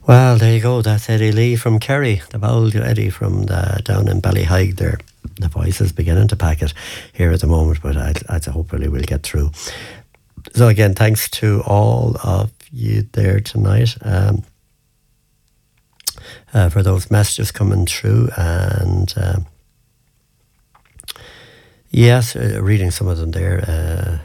Well, there you go. That's Eddie Lee from Kerry, the bold Eddie from down in Ballyhaig there. The voice is beginning to pack it here at the moment, but I hopefully we'll get through. So again, thanks to all of you there tonight for those messages coming through. And yes, reading some of them there.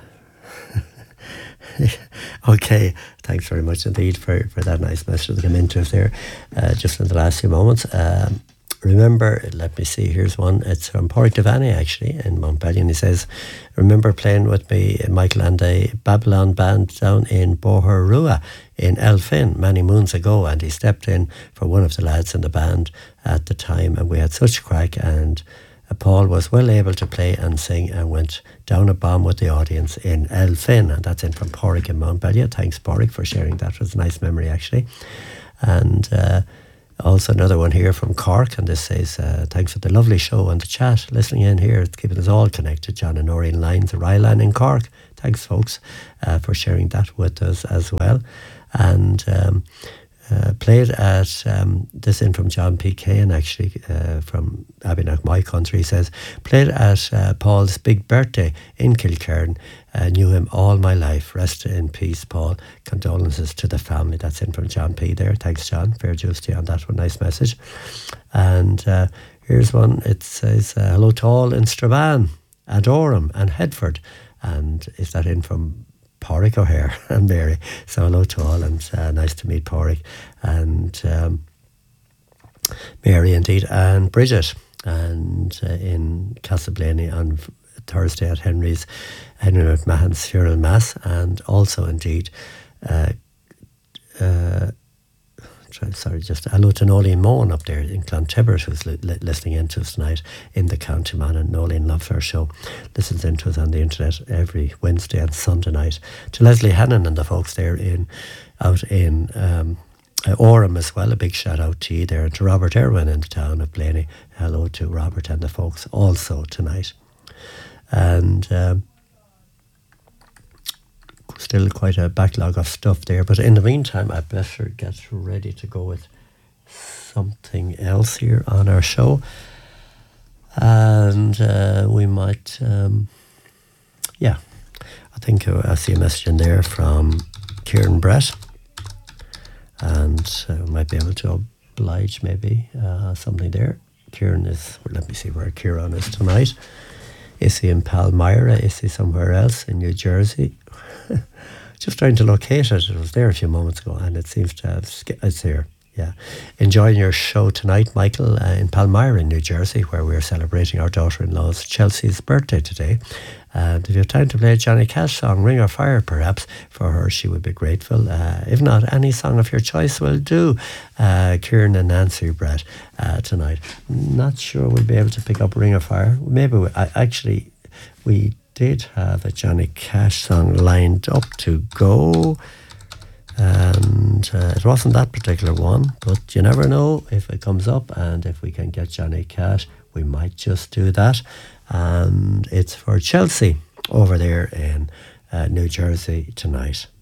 Okay, thanks very much indeed for that nice message that came into us there just in the last few moments. Remember, let me see, here's one. It's from Porrick Devaney, actually, in Montpellier. And he says, remember playing with me, Michael and a Babylon band down in Boherrua in Elphin many moons ago. And he stepped in for one of the lads in the band at the time. And we had such crack. And Paul was well able to play and sing and went down a bomb with the audience in Elphin. And that's in from Porrick in Montpellier. Thanks, Porrick, for sharing that. It was a nice memory, actually. And also another one here from Cork, and this says, thanks for the lovely show and the chat. Listening in here, it's keeping us all connected. John and Noreen Lyons, Rylan in Cork. Thanks, folks, for sharing that with us as well. And played at, this in from John P. Kane, actually, from Abbeynock, my country. He says, played at Paul's big birthday in Kilcairn. Knew him all my life. Rest in peace, Paul. Condolences to the family. That's in from John P. there. Thanks, John. Fair juice to you on that one. Nice message. And here's one. It says, hello to all in Strabane, Adoram and Headford. And is that in from Porrick O'Hare and Mary? So hello to all, and nice to meet Porrick and Mary indeed, and Bridget, and in Castleblaney on Thursday at Henry McMahon's funeral mass, and also indeed just hello to Nolene Mohan up there in Clontibbert, who's listening in to us tonight in the County Man, and Nolene loves our show, listens in to us on the internet every Wednesday and Sunday night. To Leslie Hannon and the folks there out in Orem as well, a big shout out to you there, and to Robert Irwin in the town of Blaney. Hello to Robert and the folks also tonight. And still quite a backlog of stuff there, but in the meantime I better get ready to go with something else here on our show. And we might I think I see a message in there from Kieran Brett, and we might be able to oblige maybe something there. Kieran is, let me see where Kieran is tonight. Is he in Palmyra? Is he somewhere else in New Jersey? Just trying to locate it. It was there a few moments ago, and it seems to have... It's here, yeah. Enjoying your show tonight, Michael, in Palmyra in New Jersey, where we're celebrating our daughter-in-law's Chelsea's birthday today. And if you have time to play a Johnny Cash song, Ring or Fire, perhaps, for her, she would be grateful. If not, any song of your choice will do. Kieran and Nancy Brett tonight. Not sure we'll be able to pick up Ring or Fire. Maybe we did have a Johnny Cash song lined up to go, and it wasn't that particular one, but you never know if it comes up, and if we can get Johnny Cash, we might just do that. And it's for Chelsea over there in New Jersey tonight.